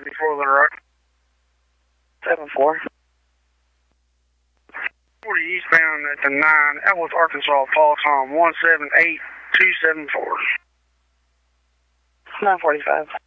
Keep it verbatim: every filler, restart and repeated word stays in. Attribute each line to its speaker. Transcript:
Speaker 1: before the rock.
Speaker 2: seven four.
Speaker 1: forty eastbound at the nine, Ellis, Arkansas, false on one seven eight two seven four.
Speaker 2: nine forty-five.